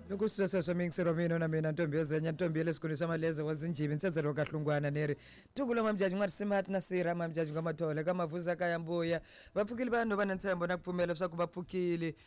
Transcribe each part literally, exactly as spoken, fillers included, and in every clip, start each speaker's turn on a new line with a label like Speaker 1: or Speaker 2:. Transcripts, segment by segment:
Speaker 1: Lokusisa somingisero mina na mina Ntombi Yozenya Ntombi lesikole samaleze wazinjibi nsenzelo kahlungwana neri Thukulo mamjaji ngari simathi nasira mamjaji ngamathole kamavuza kayambuya baphukile bano banenthembo nakuvumela usaku baphukile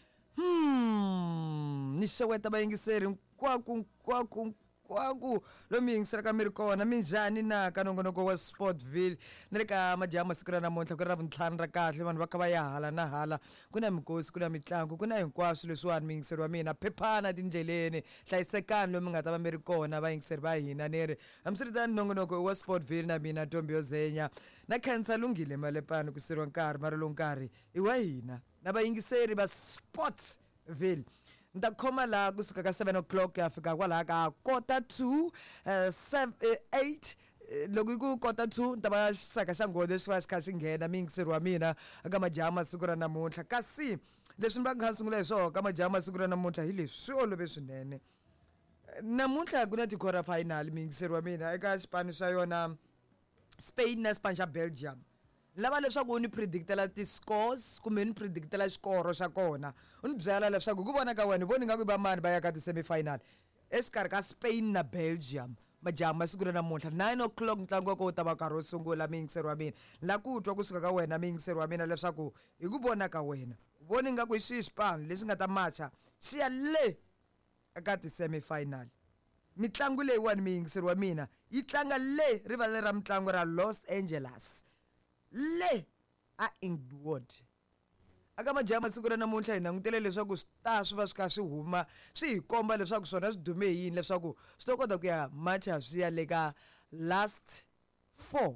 Speaker 1: hmm nisheweta bayingiseri kwaku kwaku kwaku lo mingisera ka mirikona minjani na kanongonoko wa Sportville nileka majama sikura namuntlha ku ri ravuntlhanu ra kahle vanhu va kha va ya hala na hala kuna mikosi kuna mitlangu kuna hinkwaswo leswiwani mingiseri wa mina phephana tindleleni hlayisekani lomu nga ta va mi ri kona vayingiseri va hina neri hambiswiritani nongonoko wa Sportville na mina Ntombi Yozenya na khensa lungile malepani ku siriwa nkarhi mara lo nkarhi i wa hina na vayingiseri va Sportsville nda khoma la kusuka ka seven o'clock yafika kwala ka quarter to uh, seven, uh, eight loko ku quarter to ntaba saka xangode swi va xi kha xi nghena mingiseri wa mina aka majama siku ra namuntlha kasi leswi mi va kha sungula hi swona ka majama siku ra namuntlha hi leswi swi olove swinene namuntlha ku na ti-quarter final mingiseri wa mina eka xipano xa yona Spain na xipano xa Belgium lava leswaku ni predictela ti scores kumbe ni predictela xikoro xa kona u ni byela leswaku ku vona ka wena voni nga ku ba mani va ya ka ti semifinal exikarhi ka Spain na Belgium majama siku ra namuntlha nine o'clock ntlangu wa ko ta va karhi wo sungula mingiseri wa mina la ku twa kusuka ka wena mingiseri wa mina leswaku hi ku vona ka wena voni nga ku i swi xipano leswi nga ta matcha xi ya le eka ti semifinal mitlangu leyiwani mingiseri wa mina yi tlanga le rivaleni ra mitlangu ra Los Angeles le a Inglewood aka majama siku ra namuntlha hi langutele leswaku swi ta swi va swi kha swi huma swi hi komba leswaku swona swi dume yini leswaku swi to kota ku ya matcha swi ya le ka last four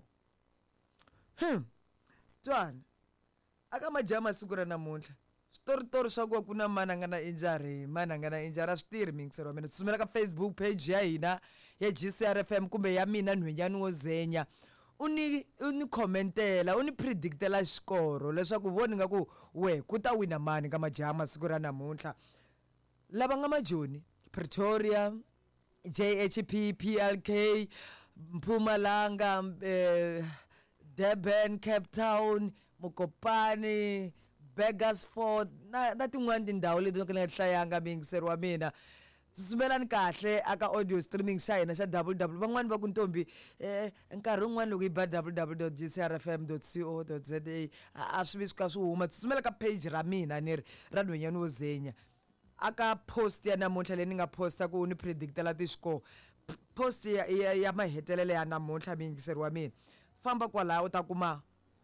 Speaker 1: hmm twana aka majama siku ra namuntlha switoritori swa ku ku na mani a nga na injury mani a nga na injury a swi tirhi mingiseri wa mina tsutsumela ka Facebook page ya hina ya G C R F M kumbe ya mina Nhwenyani Yozenya uni uni commentela uni predictela xikoro leswaku voni nga ku we ku ta wina mani ka majama siku ra namuntlha lava nga majoni Pretoria J H P P L K Mpumalanga eh, Durban Cape Town Mokopane Bakersford na na tin'wana tindhawu leti no kala hlayanga mingiseri wa mina tsumelani kahle aka audio streaming xa hina xa www van'wani va ku Ntombi eh nkarhi un'wana loko i ba w w w dot g c r f m dot co dot z a a swi vi swi ka swi huma tsutsumela ka page ra mina ni ri ra Nhwenyani Yozenya aka post ya namuntlha leyi ni nga posta ku ni predictela ti score post ya ya, ya mahetelele ya namuntlha mingiseri wa mina famba kwala u ta kuma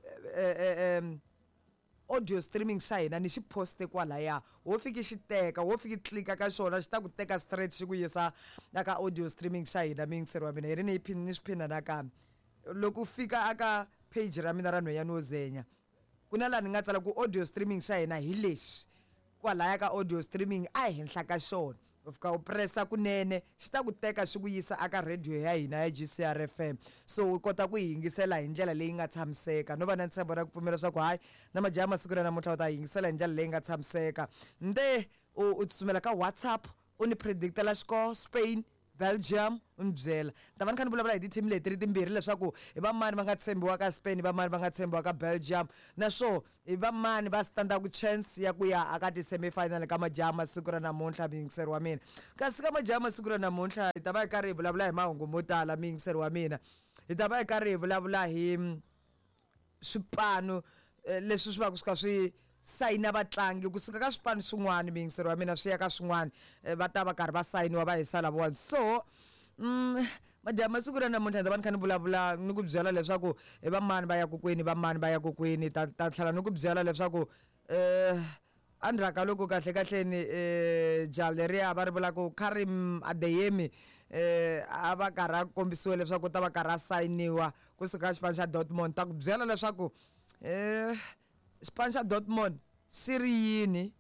Speaker 1: eh eh audio streaming xa hina ni xi poste kwalaya wo fiki xi teka wo fiki click ka xona xi ta ku teka straight xi ku yisa aka audio streaming xa hina mingiseri wa mina hi ri ni pin ni swiphina nakambe loko fika aka page ra mina ra Nhwenyani Yozenya ku na laha ni nga tsala ku audio streaming xa hina hi lexi kwalaya ka audio streaming a henhla ka xona u fika u pressa kunene xi ta ku teka xi ku yisa aka radio ya hina ya G C R F M so u kota ku yingisela hi ndlela leyi nga tshamiseka no va na ntshembo ra ku pfumela swa ku hayi na majama siku ra namuntlha u ta yingisela hi ndlela leyi nga tshamiseka nde u tsutsumela ka WhatsApp u ni predictela score Spain Belgium un byela tavani khani vulavula hi ti team leti ri timbirhi leswaku hi va mani va nga tshembiwa ka Spain va mani va nga tshembiwa ka Belgium naswo hi va mani va stand ku chance ya ku ya aka ti semifinal ka majama siku ra namuntlha mingiseri wa mina kasi ka majama siku ra namuntlha hi ta va hi karhi hi vulavula hi mahungu mo tala mingiseri wa mina hi ta va hi karhi hi vulavula hi swipano leswi swi va ku swi ka swi sayina vatlangi kusuka ka swipano swin'wana mingiseri wa mina swi ya ka swin'wana va ta va karhi va sayiniwa va hisa lavawani so mm majama siku ra namuntlha ndzi va ni kha ni vulavula ni ku byela leswaku hi va mani va ya kokwini va mani va ya kokwini ta ta tlhela ni ku byela leswaku eh andraka loko kahle kahle ni eh Jaleria va ri vula ku Karim Adeyemi eh a va karhi kombisiwa leswaku ta va karhi sayiniwa kusuka xipano xa Dortmund ta ku byela leswaku eh xipano xa Dortmund siri yini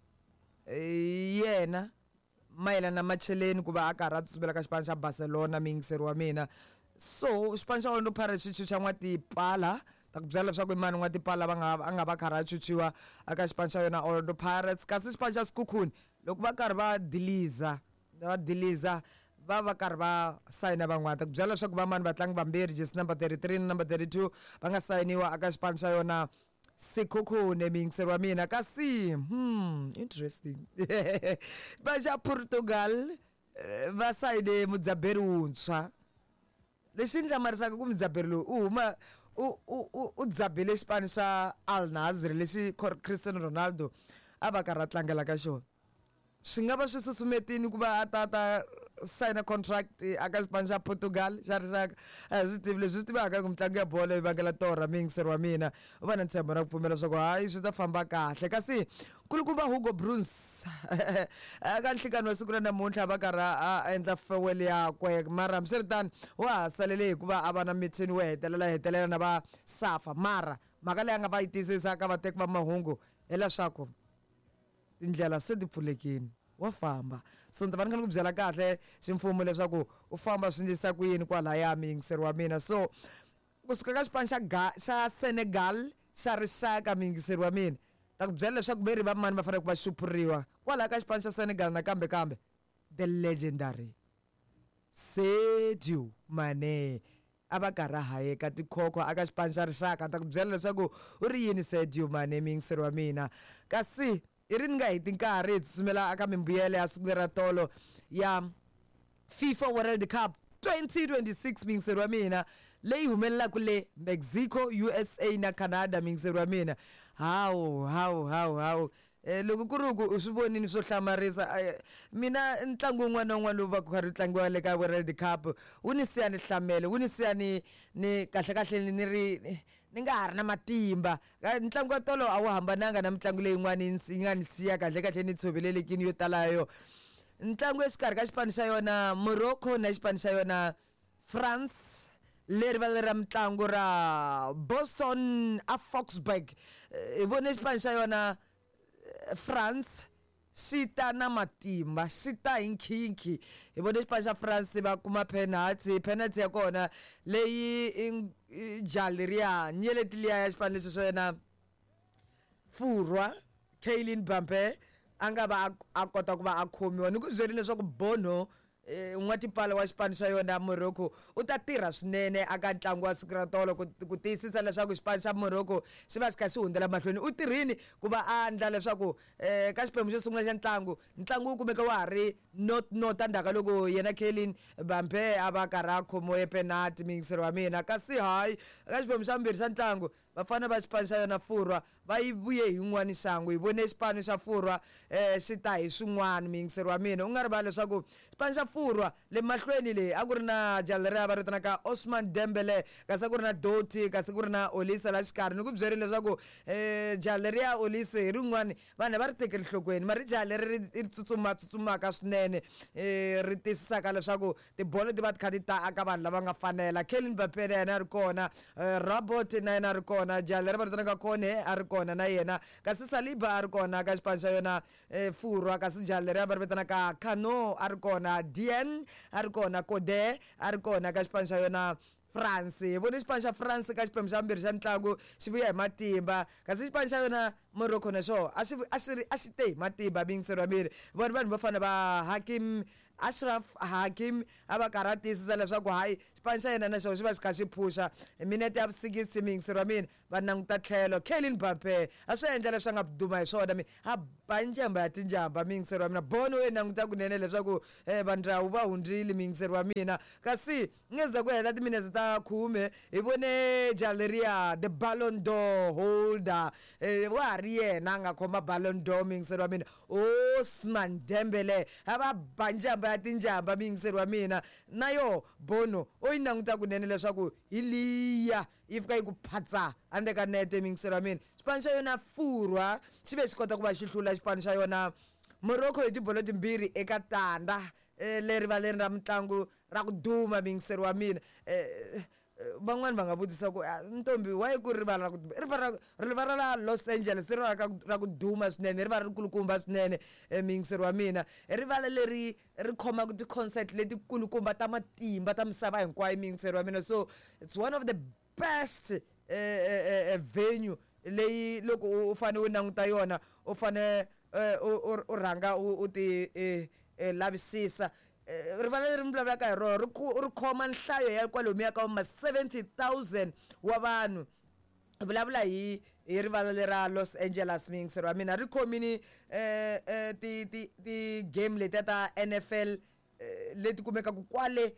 Speaker 1: yena mayelana macheleni ku va a karhi a tsutsumela ka xipano xa Barcelona mingiseri wa mina so xipano xa Orlando Pirates xi chucha n'watipala ta ku byela leswaku i mani n'watipala va nga a nga va karhi a chuchiwa aka xipano xa yona Orlando Pirates kasi xipano xa Skukhuni loko va karhi va diliza va diliza va va karhi va sayina van'wana ta ku byela leswaku va mani vatlangi vambirhi jersey number thirty-three na number thirty-two va nga sayiniwa aka xipano xa yona Sekhukhune mingiseri wa mina kasi hmm interesting ba ja Portugal va sayine mudzaberi wuntshwa lexi ni hlamarisaka ku mudzaberi loyi u huma u dzabele xipano xa Al Nassr lexi Cristiano Ronaldo a va karhi a tlangela ka xona swi nga va swi susumetini ku va a ta ta sign contract aka xipano xa Portugal xa rixaka a hi swi tivi leswi swi tivaka ku mitlangu ya bolo yi vangela torha mingiseri wa mina u va na ntshembo na ku pfumela leswaku hayi swi ta famba kahle kasi kulukumba Hugo Bruns aka nhlikani wa siku ra namuntlha va karhi a endla farewell yakwe mara hambiswiritano wa ha salele hikuva a va na meeting wo hetelela hetelela na va Safa mara mhaka leyi a nga va yi tiyisisa ka vateki va mahungu hileswaku tindlela se ti pfulekini wa famba so ni ta va ni kha ni ku byela kahle ximfumo leswaku u famba swi ndlisa ku yini kwalaya mingiseri wa mina so kusuka ka xipano xa xa Senegal xa rixaka mingiseri wa mina ta ku byela leswaku veri va mani va fanele ku va xupuriwa kwalaya ka xipano xa Senegal nakambe kambe the legendary Sadio Mane a va karhi a hayeka tikhokho aka xipano xa rixaka ta ku byela leswaku u ri yini Sadio Mane mingiseri wa mina kasi i ri ni nga heti nkarhi hi tsutsumela aka mimbuyelo ya siku lera tolo ya FIFA World Cup twenty twenty-six mingiseri wa mina leyi humelelaka le Mexico U S A na Canada mingiseri wa mina hawu hawu hawu hawu eh loko ku ri ku u swi vonini swo hlamarisa mina ntlangu wun'wana na wun'wana lowu va ku karhi tlangiwa le ka World Cup wu ni siya ni hlamele wu ni siya ni ni kahle kahle ni ri ni nga ha ri na matimba ntlangu wa tolo a wu hambananga na mitlangu leyin'wana yi nga ni siya kahle kahle ni tshovelelekini yo talayo ntlangu exikarhi ka xipano xa yona Morocco na xipano xa yona France leri va ra mitlangu ra Boston a Foxburg hi vone xipano xa yona France sita na matimba sita hi nkhinkhi hi vone xipano xa France va kuma penalty penalty ya kona leyi jaleria nyeleti liya ya xipano lexi swo yena Furwa Kylian Mbappe a nga va a kota ku va a khomiwa ni ku byerile leswaku Bono n'watipala wa xipano xa yona Morocco u ta tirha swinene aka ntlangu wa siku ra tolo ku tiyisisa leswaku xipano xa Morocco xi va xi kha xi hundzela mahlweni u tirhini ku va a endla leswaku ka xiphemu xo sungula xa ntlangu ntlangu wu kumeka wa ha ri not not endzhaku loko yena Kylian Mbappe a va karhi a khomiwe penalty mingiseri wa mina kasi hayi ka xiphemu xa vumbirhi xa ntlangu vafana va xipano xa yona Furwa va yi vuye hi yin'wana xangu hi vone xipano xa Furwa xi ta hi swin'wana mingiseri wa mina u nga rivali leswaku xipano xa Furwa le mahlweni leyi a ku ri na jaleria va vitanaka Osman Dembele kasi a ku ri na Doti kasi ku ri na Olise la xikarhi ni ku byerile leswaku jaleria Olise hi rin'wana vanhu va ri tekeli nhlokweni mari jaleria ri tsutsuma tsutsumaka swinene ri tiyisisaka leswaku tibolo ti va ti kha ti ta aka vanhu lava nga fanela Kylian Mbappe na yena a ri kona Rabiot na yena a ri kona jaleria va vitanaka Kone a ri kona na yena kasi Saliba a ri kona ka xipano xa yona Furwa kasi jaleria va ri vitanaka Kano a ri kona Dien a ri kona Kode a ri kona ka xipano xa yona France hi vone xipano xa France ka xiphemu xa mbirhi xa ntlangu xi vuya hi matimba kasi xipano xa yona Morocco na xo a xi a xi a xi te hi matimba mingiseri wa mina vona vanhu va fana va Hakim Ashraf Hakim a va karhi a tiyisisa leswaku hayi xipano xa yena na xo xi va xi kha xi phusha hi minete ya vusikisi mingiseri wa mina va languta tlhelo Kylian Mbappe a swi endla leswi a nga duma hi swona mi a ba njhamba ya tinjhamba mingiseri wa mina Bono yi languta kunene leswaku vandhawu va hundzile mingiseri wa mina kasi ngeze ku hela timinete ta khume hi vone jaleria the Ballon d'Or holder wa ha ri yena a nga khoma Ballon d'Or mingiseri wa mina Osman Dembele a va ba njhamba ya tinjhamba mingiseri wa mina na yo Bono o yi languta kunene leswaku hi liya yi fika yi ku phatsa ande ka nete mingiseri wa mina xipano xa yona Furwa xi ve xi kota ku va xi hlula xipano xa yona Morocco hi tibolo timbirhi eka tanda leri va leri ra mitlangu ra ku duma mingiseri wa mina van'wani va nga vutisa ku ntombi wa yi ku ri rivala ra ku rivala ra Los Angeles ri va ra ku duma swinene ri va ri kulukumba swinene mingiseri wa mina rivala leri ri khomaka ti-concert leti kulukumba ta matimba ta misava hinkwayo mingiseri wa mina so it's one of the best venue leyi loko u fane u languta yona u fane u rhanga u ti lavisisa rivala leri mi vulavulaka hi rona ri khoma nhlayo ya kwalomu ya ka ma seventy thousand wa vanhu vulavula hi hi rivala lera Los Angeles mingiseri wa mina ri khomini ti ti ti game leti ta N F L leti kumeka ku kwale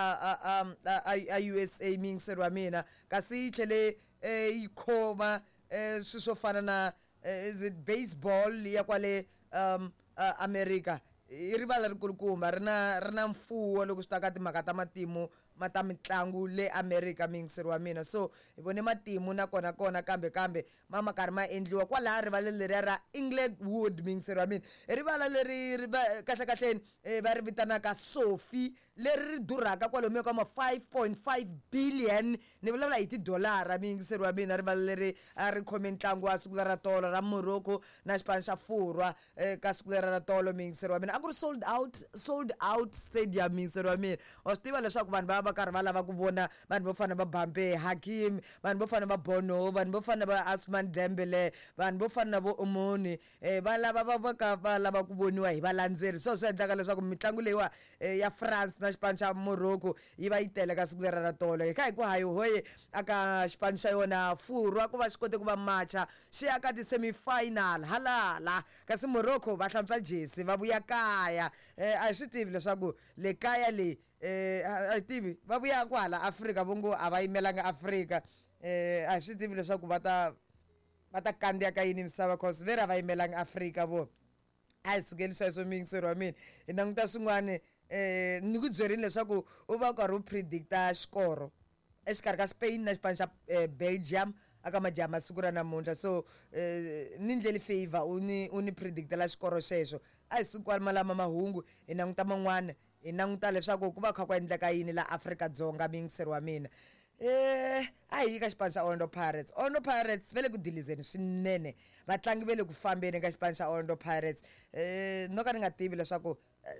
Speaker 1: a a U S A mingiseri wa mina kasi yi tlhele yi khoma swi swo fana na is it baseball ya kwale um America i rivala ri kulukumba ri na ri na mfuwo loko swi ta ka timhaka ta matimu mata mitlangu le America mingiseri wa mina so hi vone matimu na kona kona kambe kambe mama karhi ma endliwa kwala rivala leri ra Inglewood mingiseri wa mina rivala leri ri kahle kahle va ri vitanaka Sophie leri ri durhaka kwalomu ka ma five point five billion ni vulavula hi tidolara mingiseri wa mina rivala leri a ri khome ntlangu wa siku ra tolo ra Morocco na xipano xa Furwa ka siku ra tolo mingiseri wa mina a ku ri sold out sold out stadium mingiseri wa mina wa swi tiva leswaku vanhu va va karhi va lava ku vona vanhu vo fana va Bambe Hakim vanhu vo fana va Bono vanhu vo fana va Asman Dembele vanhu vo fana vo Omoni va lava va va ka va lava ku voniwa hi valandzeri so swi endlaka leswaku mitlangu leyiwa ya France na xipano xa Morocco yi va yi tele ka siku ra tolo hi kha hi ku hayi hoye aka xipano xa yona Furwa ku va xi kote ku va matcha xi ya ka ti semi final halala kasi Morocco va hlantswa jesi va vuya kaya a hi swi tivi leswaku le kaya le eh a tivi va vuya kwala Africa vongo a va yimelanga Africa eh a swi tivi leswaku va ta va ta kandiya ka yini misava cause vera va yimelanga Africa vo a hi sukeli sweswo mingiseri wa mina hi languta swin'wana eh ni ku byerini leswaku u va karhi u predicta xikoro exikarhi ka Spain na xipano xa Belgium aka majaha masiku ra namuntlha so ni ndleli favor u ni u ni predictela xikoro xexo a hi siku kwalama lama mahungu hi languta man'wana hi languta leswaku ku va kha ku endleka yini la Afrika-Dzonga mingiseri wa mina eh a hi ka xipano xa Orlando Pirates Orlando Pirates vele ku dilizeni swinene vatlangi vele ku fambeni ka xipano xa Orlando Pirates eh no ka ni nga tivi leswaku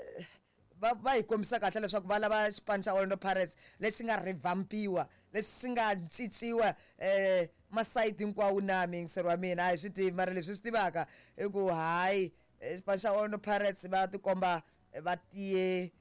Speaker 1: va va hi kombisa kahle leswaku va lava xipano xa Orlando Pirates lexi nga revampiwa lexi nga cinciwa eh masayiti hinkwawo na mingiseri wa mina a hi swi tivi mara leswi swi tivaka i ku hayi xipano xa Orlando Pirates va tikomba va tiye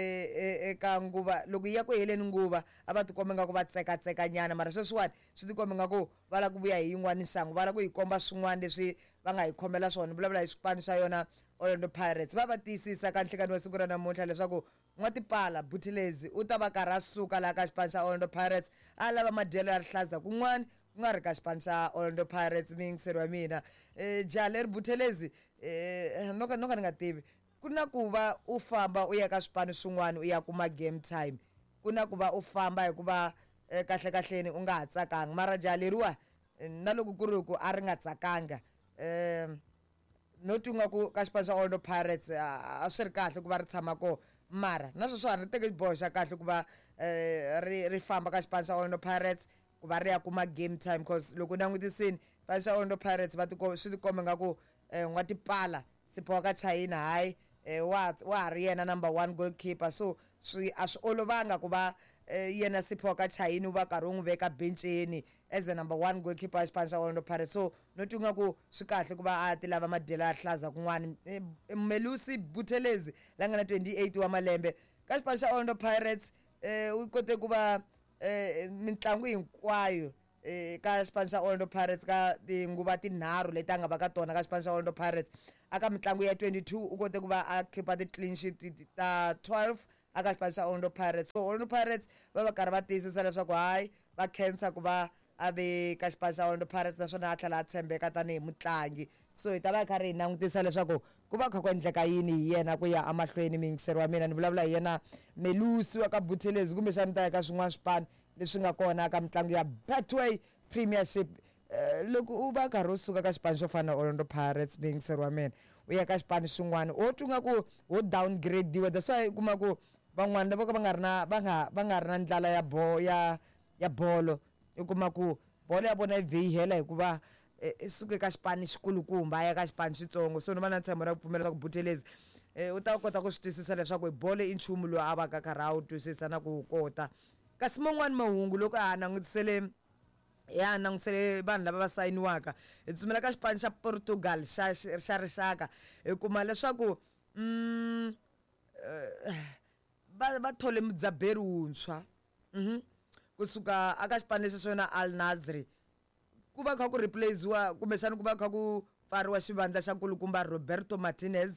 Speaker 1: eh eka nguva loko ya ku heleni nguva a va tikomba nga ku va tseka tseka nyana mara sweswiwani swi tikomba nga ku va la ku vuya hi yin'wana nsangu va la ku hi komba swin'wana leswi va nga hi khomela swona vulavula hi xipano xa yona Orlando Pirates va va tiyisisa ka nhlekani wa siku ra namuntlha leswaku n'watipala Buthelezi u ta va karhi a suka laha ka xipano xa Orlando Pirates a lava madyelo ya rihlaza kun'wana ku nga ri ka xipano xa Orlando Pirates mingiseri wa mina eh Jaler Buthelezi eh no ka no ka ni nga tivi ku na ku va u famba u ya ka swipano swin'wana u ya kuma game time ku na ku va u famba hikuva kahle kahleni u nga ha tsakanga mara jaleriwa na loko ku ri ku a ri nga tsakanga eh no tunga ku ka xipano xa Orlando Pirates a swi ri kahle ku va ri tshama ko mara na sweswo ri teke xiboho xa kahle ku va ri ri famba ka xipano xa Orlando Pirates ku va ri ya kuma game time cause loko langutisini xipano xa Orlando Pirates va ti swi tikomba nga ku n'watipala Sipho ka China hayi wa wa ri yena number one goalkeeper so swi a swi olovanga ku va yena Sipho ka China u va karhi u n'wi veka benceni as a number one goalkeeper xipano xa Orlando Pirates so no tunga ku swi kahle ku va a ti lava madyelo ya hlaza kun'wana Melusi Buthelezi la nga na twenty-eight wa malembe ka xipano xa Orlando Pirates u kote ku va mitlangu hinkwayo ka xipano xa Orlando Pirates ka tinguva tinharhu leti a nga va ka tona ka xipano xa Orlando Pirates aka mitlangu ya twenty-two u kote ku va a khipa ti-clean sheet ta twelve aka xipano xa Orlando Pirates so Orlando Pirates va va karhi va tiyisisa leswaku hayi va khensa ku va a ve ka xipano xa Orlando Pirates naswona a tlhela a tshembeka tanihi mutlangi so hi ta va hi karhi hi langutisa leswaku ku va kha ku endleka yini hi yena ku ya amahlweni mingiseri wa mina ni vulavula hi yena Melusi wa ka Buthelezi kumbexani ta ya ka swin'wana swipano leswi nga kona ka mitlangu ya Betway Premiership loko u va karhi u suka ka xipano xo fana na Orlando Pirates mingiseri wa mina u ya ka xipano xin'wana o tunga ku ho downgradiwa that's why u kuma ku van'wana lavo ka va nga ri na va nga va nga ri na ndlala ya bo ya ya bolo u kuma ku bolo ya vona yi vhe yi hela hikuva i suke ka xipano xikulukumba ya ka xipano xitsongo so ni va na ntshembo ra ku pfumela ku Buthelezi u ta kota ku swi twisisa leswaku bolo i nchumu loyi a va ka karhi a wu twisisa na ku kota kasi man'wani mahungu loko a langutisele ya langutisele vanhu lava va sayiniwaka hi tsumela ka xipano xa Portugal xa xa rixaka hi kuma leswaku mm va va thole mudzaberi wuntshwa mhm kusuka aka xipano lexi xona Al Nassr ku va kha ku replacewa kumbexana ku va kha ku pfariwa xivandla xa nkulukumba Roberto Martinez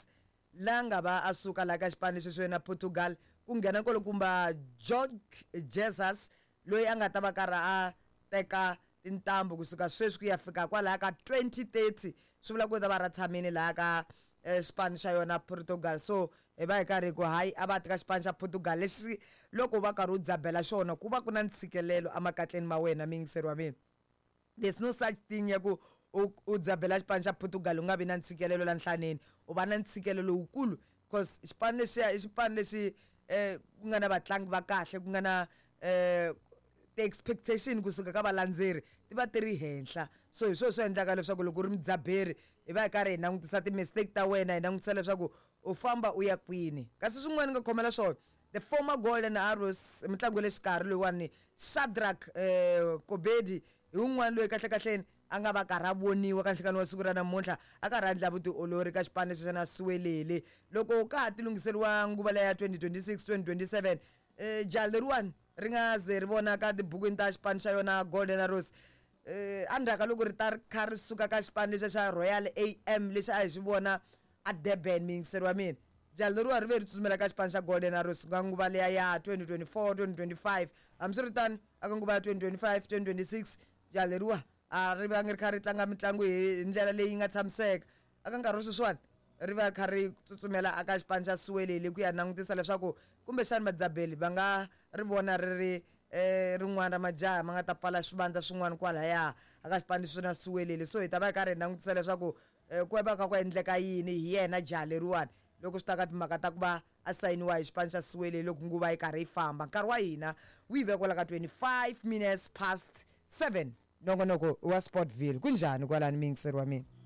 Speaker 1: la nga va asuka la ka xipano xexo na Portugal ku nghena kolokumba Jorge Jesus loyi a nga ta va karhi a teka tintambu kusuka sweswi ku ya fika kwalaha ka twenty thirty swi vula ku ta va ra tshamini laha ka xipano xa yona Portugal. So hi va hi karhi ku hayi a va teka xipano xa Portugal lexi loko va karhi u dzabela xona ku va ku na ntshikelelo amakatleni ma wena mingiseri wa mina. There's no such thing ya ku u dzabela xipano xa Portugal u nga vi na ntshikelelo la nhlaneni u va na ntshikelelo wukulu because xipano lexiya i xipano lexi eh ku nga na vatlangi va kahle ku nga na eh the expectation kusuka ka valandzeri ti va ti ri henhla. So hi swona swi endlaka leswaku loko u ri mudzaberi hi va hi karhi hi langutisa ti-mistake ta wena hi langutisa leswaku u famba u ya kwini. Kasi swin'wana nga khomela swona the former golden arrows mitlangu le xikarhi loyiwani Shadrack eh Kobedi hi un'wana loyi kahle kahleni a nga va karhi a voniwa ka nhlekani wa siku ra namuntlha a karhi a endla vutiolori ka xipano xa na Siwelele loko ka ha ti lunghiseriwa nguva leya twenty twenty-six twenty twenty-seven eh jaha leriwani ri nga ze ri vona ka tibukwini ta xipano xa yona Golden Arrows eh andzhaka loko ri ta ri kha ri suka ka xipano lexa xa Royal A M lexi a hi xi vona a Durban mingiseri wa mina. Jaha leriwani ri ve ri tsutsumela ka xipano xa Golden Arrows ka nguva leya ya twenty twenty-four twenty twenty-five hambiswiritano aka nguva ya twenty twenty-five twenty twenty-six jaha leriwa a ri va ngi ri kha ri tlanga mitlangu hi ndlela leyi nga tshamiseka aka nkarhi wa sweswiwani ri va kha ri tsutsumela aka xipano xa Siwelele ku ya langutisa leswaku kumbexani madzabeli va nga ri vona ri ri eh rin'wana ra majaha ma nga ta pfala swivandla swin'wana kwalaya aka xipano xo na Siwelele. So hi ta va hi karhi hi langutisa leswaku ku va ka ku endleka yini hi yena jaha leriwani loko swi ta ka timhaka ta ku va a sayiniwa hi xipano xa Siwelele loko nguva yi karhi yi famba. Nkarhi wa hina wu yi vekwala ka twenty-five minutes past seven nongonoko wa Sportville kunjani kwalani mingiseri wa mina.